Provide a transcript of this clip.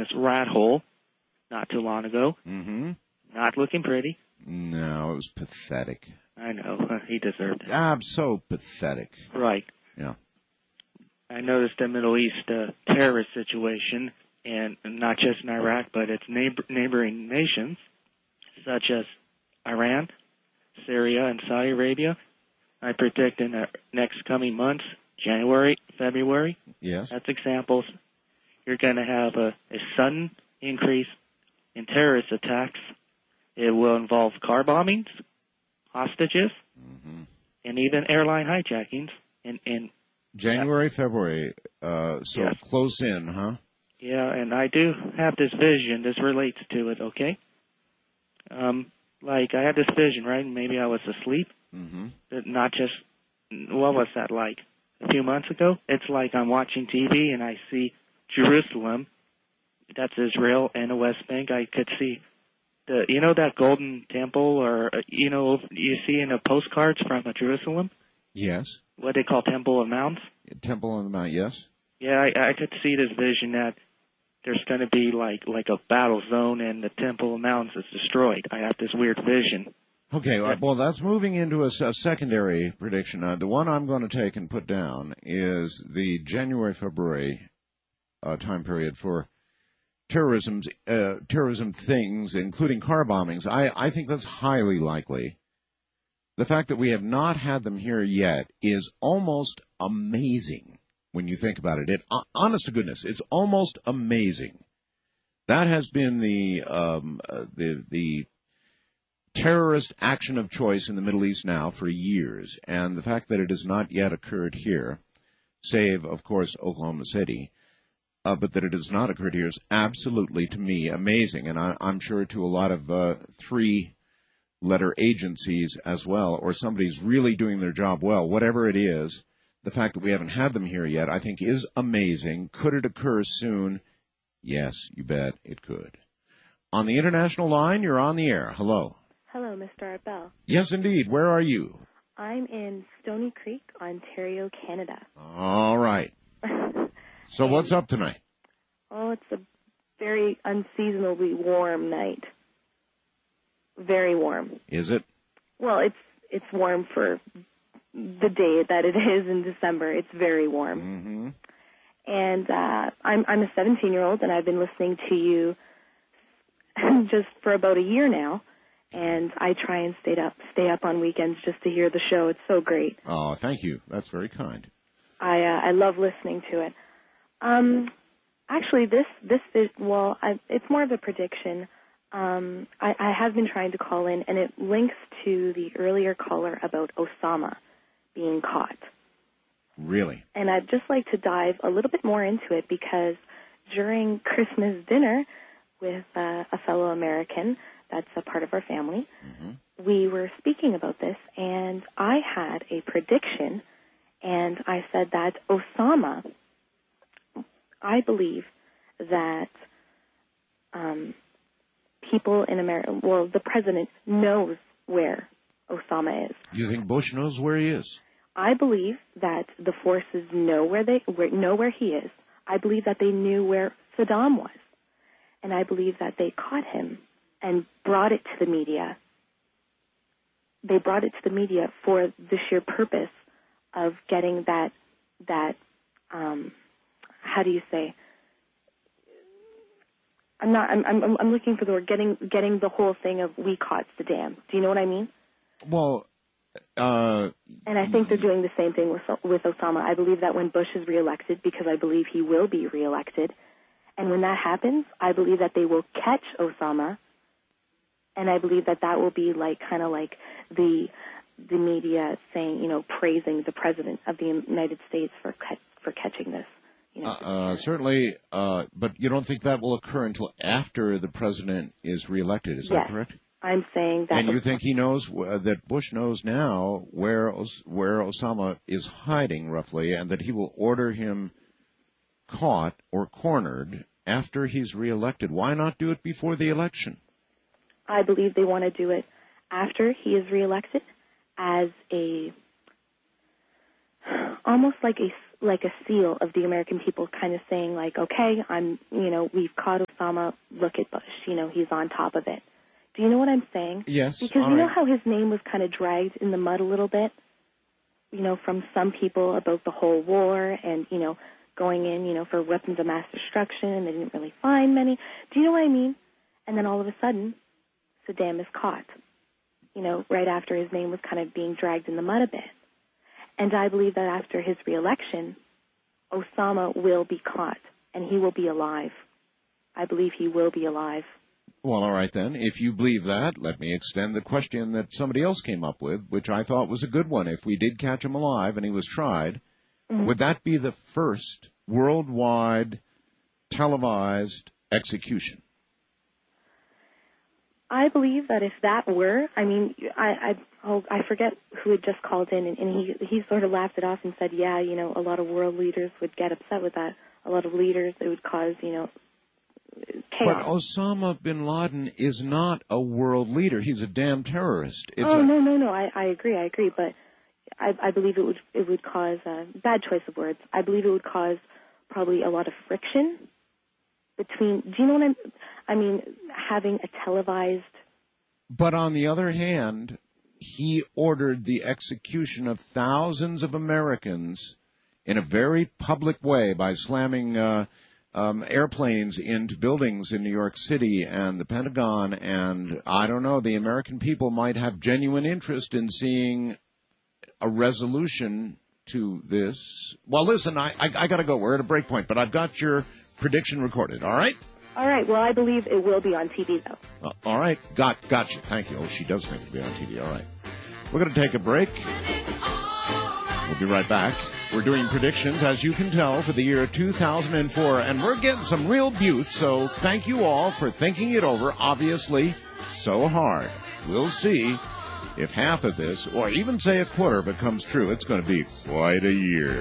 terrorist rat hole not too long ago. Mm-hmm. Not looking pretty. No, it was pathetic. I know. He deserved it. So pathetic. Right. Yeah. I noticed the Middle East terrorist situation, and not just in Iraq, but its neighboring nations, such as Iran, Syria, and Saudi Arabia. I predict in the next coming months, January, February, Yes. that's examples, you're going to have a sudden increase in terrorist attacks. It will involve car bombings, hostages, and even airline hijackings. And January, February, so yes. Close in, huh? Yeah, and I do have this vision. This relates to it, okay? Like, I had this vision, right? Maybe I was asleep. Not just, what was that like? A few months ago? It's like I'm watching TV and I see Jerusalem. That's Israel and the West Bank. I could see that Golden Temple, or, you see in the postcards from Jerusalem? Yes. What they call Temple of Mounts? Temple on the Mount, yes. Yeah, I could see this vision that there's going to be like a battle zone and the Temple of Mounts is destroyed. I have this weird vision. Okay, well, that's moving into a secondary prediction. The one I'm going to take and put down is the January-February time period for terrorism things, including car bombings. I think that's highly likely. The fact that we have not had them here yet is almost amazing when you think about it. Honest to goodness, it's almost amazing. That has been the terrorist action of choice in the Middle East now for years, and the fact that it has not yet occurred here, save, of course, Oklahoma City, but that it has not occurred here is absolutely, to me, amazing, and I'm sure to a lot of three-letter agencies as well, or somebody's really doing their job well. Whatever it is, the fact that we haven't had them here yet, I think, is amazing. Could it occur soon? Yes, you bet it could. On the international line, you're on the air. Hello. Hello, Mr. Art Bell. Yes, indeed. Where are you? I'm in Stony Creek, Ontario, Canada. All right. So what's up tonight? Oh, it's a very unseasonably warm night. Very warm. Is it? Well, it's warm for the day that it is in December. It's very warm. And I'm a 17-year-old, and I've been listening to you just for about a year now. And I try and stay up on weekends just to hear the show. It's so great. Oh, thank you. That's very kind. I love listening to it. Actually, it's more of a prediction. I have been trying to call in, and it links to the earlier caller about Osama being caught. Really? And I'd just like to dive a little bit more into it because during Christmas dinner with a fellow American that's a part of our family, we were speaking about this, and I had a prediction, and I said that Osama, I believe that people in America, the president knows where Osama is. Do you think Bush knows where he is? I believe that the forces know where he is. I believe that they knew where Saddam was. And I believe that they caught him and brought it to the media. They brought it to the media for the sheer purpose of getting that how do you say? I'm looking for the word, getting the whole thing of we caught Saddam. Do you know what I mean? Well, and I think they're doing the same thing with Osama. I believe that when Bush is reelected, because I believe he will be reelected, and when that happens, I believe that they will catch Osama, and I believe that will be kind of like the media saying, praising the president of the United States for catching this. Certainly, but you don't think that will occur until after the president is reelected, is that correct? I'm saying that. And you think he knows that Bush knows now where Osama is hiding, roughly, and that he will order him caught or cornered after he's reelected. Why not do it before the election? I believe they want to do it after he is reelected as almost like like a seal of the American people kind of saying, like, okay, we've caught Osama, look at Bush, he's on top of it. Do you know what I'm saying? Yes. Because you know how his name was kind of dragged in the mud a little bit, from some people about the whole war and, going in, for weapons of mass destruction, and they didn't really find many. Do you know what I mean? And then all of a sudden, Saddam is caught, right after his name was kind of being dragged in the mud a bit. And I believe that after his reelection, Osama will be caught, and he will be alive. I believe he will be alive. Well, all right then. If you believe that, let me extend the question that somebody else came up with, which I thought was a good one. If we did catch him alive and he was tried, would that be the first worldwide televised execution? I believe that if that were, I forget who had just called in, and he sort of laughed it off and said, yeah, a lot of world leaders would get upset with that. A lot of leaders, it would cause, chaos. But Osama bin Laden is not a world leader. He's a damn terrorist. No. I agree. But I believe it would cause, bad choice of words. I believe it would cause probably a lot of friction between, do you know what having a televised. But on the other hand, he ordered the execution of thousands of Americans in a very public way by slamming airplanes into buildings in New York City and the Pentagon, and I don't know, the American people might have genuine interest in seeing a resolution to this. Well, listen, I got to go. We're at a break point, but I've got your prediction recorded, all right? All right. Well, I believe it will be on TV, though. All right. Gotcha. Thank you. Oh, she does think it'll be on TV. All right. We're going to take a break. We'll be right back. We're doing predictions, as you can tell, for the year 2004, and we're getting some real buttes, so thank you all for thinking it over, obviously, so hard. We'll see if half of this, or even say a quarter of it, comes true. It's going to be quite a year.